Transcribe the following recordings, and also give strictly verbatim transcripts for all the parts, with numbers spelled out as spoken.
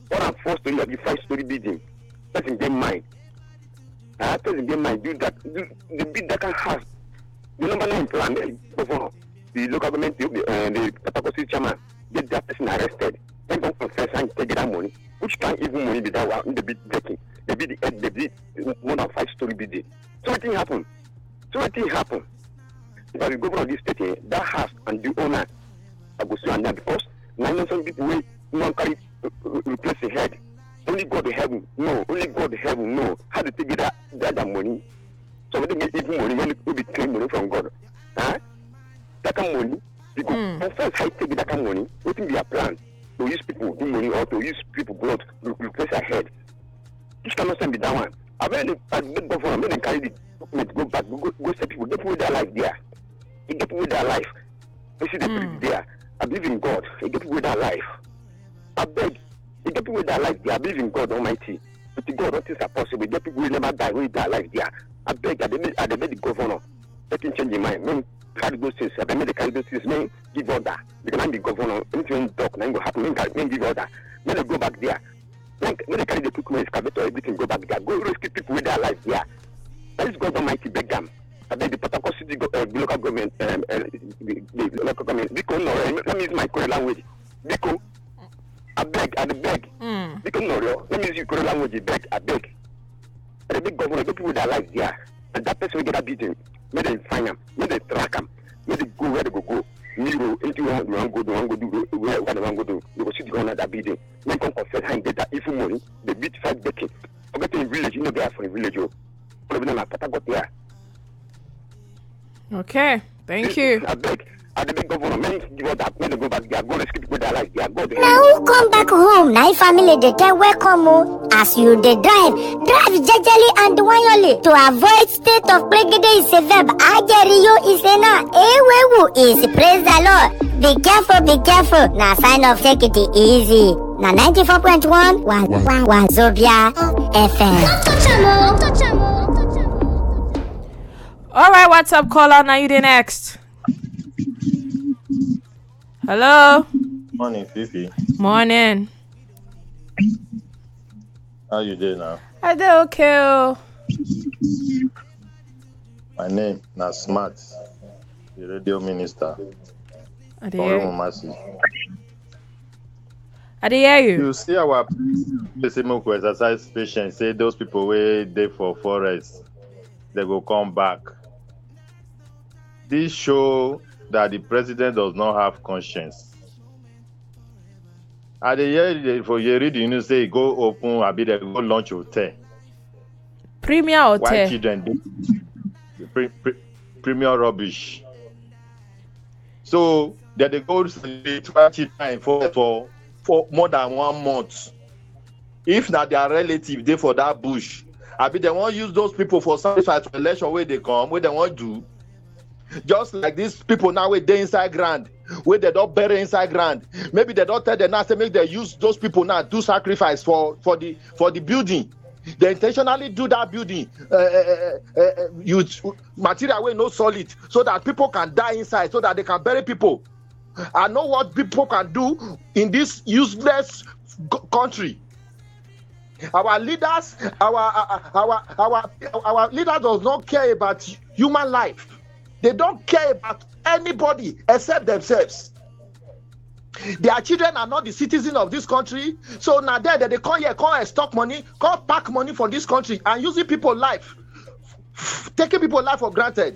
One and four story of the five story building. That's in their mind. Uh, that's in their mind. Do that. Do, the bid that can have the number nine plan. The, the local government, the, uh, the Patagosi chairman, get that person arrested. Then go confess and take that money. Which can even money be that in the bid breaking. They bid the they bid more than five story building. So what thing happen? So what thing happen? Because the governor of this state, that house and the owner, I go see on that because now some people will not carry replace the head. Only God the heaven, no. Only God the heaven, no. How to take that that, that money? So we don't get even money when we be claim money from God. Huh? That kind of money, because mm. first how take that kind of money, what be a plan to use people do money or to use people blood to replace their head. This cannot be that one. I mean, I beg government, I mean, they carry the document, go back, go, go, go say people, get with their life there. They get with their life. They see the mm. there. I believe in God. They get with their life. I beg. They get people with their life there. I believe in God Almighty. But the God, nothing is possible. They get people who never die with their life there. I beg. I made the governor. Let him change his mind. Men carry those things. I made the carry those things. Men give order. Because I'm the governor. Anything talk, nothing will happen. Men give order. Men they go back there. Men they carry the equipment, excavator, everything. Go back there. Go rescue people with their life there. That is God Almighty. Beg them. I beg the Port Harcourt City uh, local government. Um, uh, the, the local government. Because no, let me use my current language. Because I beg, I beg. Mm. Because no, let me use your current language. Beg, I beg. The big governor, the people with their life there, and that person will get a beating. May they find them, may they track them, may they go where they go go. Nero into one go do one go do where they want go do. They go see the owner that beating. Then come confess and get that evil money. They beat five decades. Forget in village, you know they are from the village. You, probably not got there. Okay, thank you. I beg. The big governor, many give that when they go back there, go rescue people their life there. Go there. Now come back home. Now family they tell welcome oh. As you they drive, drive jejely and wayoli to avoid state of pregede is a verb. Ajerio is a na. Ewewu is praise the Lord. Be careful, be careful. Now sign of take it easy. Now ninety-four point one Wazobia F M. Don't touch him, don't touch him, don't touch him. All right, what's up, caller? Now you the next. Hello. Morning, Fifi. Morning. How you doing now? I do okay. My name is Smart, the radio minister. I did hear you. I did hear you. You see our people exercise patience. Say those people where they for forest, they go come back. This show that the president does not have conscience. At the year for you reading, you say go open, I be there, go launch hotel. Premier hotel. Why children do pre, pre, premier rubbish. So that they go to children for, for for more than one month. If not their relative they for that bush, I be they won't use those people for sacrifice for election where they come, where they want do. Just like these people now where they inside ground, where they don't bury inside ground. Maybe they don't tell them now, say make they use those people now do sacrifice for, for the for the building. They intentionally do that building uh, uh, uh, uh, use material where no solid so that people can die inside, so that they can bury people. I know what people can do in this useless g- country. Our leaders, our our our our, our leaders does not care about human life. They don't care about anybody except themselves. Their children are not the citizens of this country. So now there they come here, come stock money, come pack money for this country and using people's life, taking people's life for granted.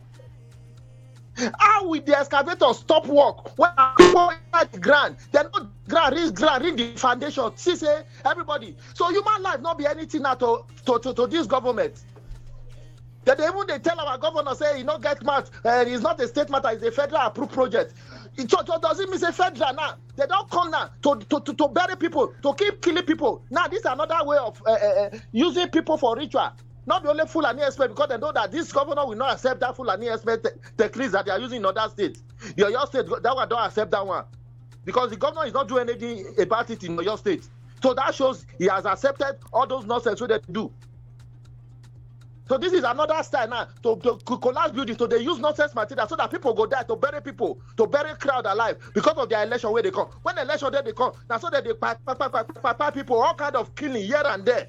How will the excavator stop work when people inside the ground? They not ground, reach ground, reach the foundation. See, say everybody. So human life not be anything now to, to, to, to this government. That they even they tell our governor say he not get matter, uh, it's not a state matter, it's a federal approved project. It, so, so does it mean say federal now? They don't come now to, to, to, to bury people, to keep killing people. Now this is another way of uh, uh, using people for ritual. Not the only Fulani expert, because they know that this governor will not accept that Fulani expert te- techniques that they are using in other states. The Oyo state, that one don't accept that one. Because the governor is not doing anything about it in Oyo state. So that shows he has accepted all those nonsense what they do. So this is another style now to, to, to collapse buildings, so they use nonsense material so that people go there to bury people, to bury crowd alive because of their election where they come. When the election day they come, now so that they pack, pack, pack, pack, pack, pack people, all kind of killing here and there.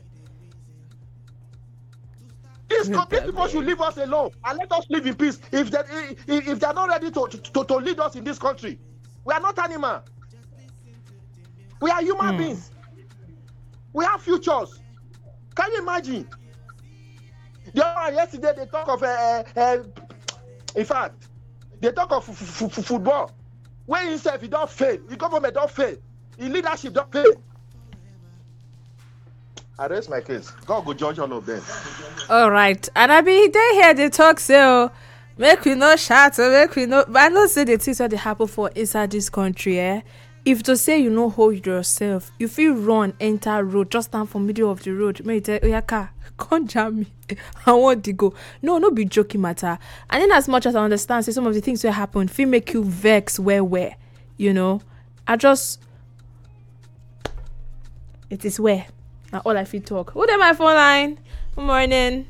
These, these people should leave us alone and let us live in peace. If they if, if they are not ready to, to, to lead us in this country, we are not animals. We are human mm. beings. We have futures. Can you imagine? The other yesterday they talk of uh, uh, in fact they talk of f- f- f- football. When himself he don't fail, the government don't fail, the leadership don't fail. I rest my case. God go judge all of them. All right, and I be they hear the talk so make we no shout, make we no. But I know say the things that they happen for inside this country. Eh, if to say you know hold yourself, if you run enter road, just stand for middle of the road, may tell your car come jam me. I want to go. No, no be joking matter. And then as much as I understand, say some of the things that happen, feel make you vex where where, you know. I just it is where. Now all I feel talk. Who there my phone line? Good morning.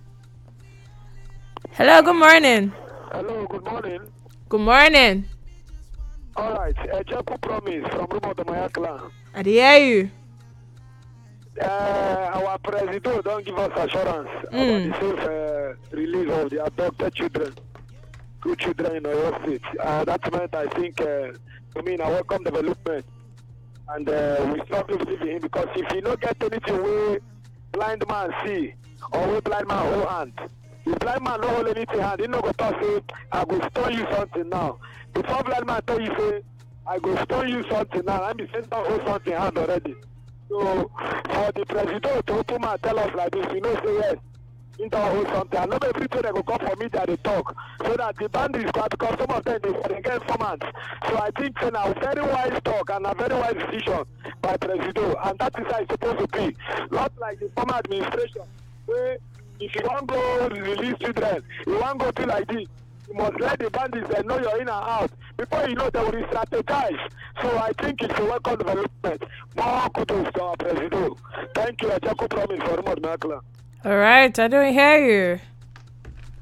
Hello, good morning. Hello, good morning. Good morning. All right, uh, Jacob Promise from Rumo de Mayakla. I hear you. Uh, our president don't give us assurance Mm. about the safe uh, release of the abducted children, two children in Oyo State. Uh, that meant, I think, uh, I mean, a welcome development. And uh, we strongly believe in him because if you don't get anything where blind man see or where blind man hold hand, if blind man don't hold anything hand, he no go talk say, I go stone you something now. Before blind man tell you say, I go stone you something now, I'm saying don't hold something hand already. So for the president to open and tell us like this, you know, say yes, in don't hold something. I know everything they go come for me that they talk. So that the boundaries, because some of them they, they get informants. So I think it's a very wise talk and a very wise decision by President. And that is how it's supposed to be. Not like the former administration, where if you want to go release children, you want to go do like this, you must let the bandits they know you're in and out. Before you know, they will strategize. So I think it's a welcome development. More kudos to our President. Thank you, Jacob Promise for Remote Makla. All right, I don't hear you.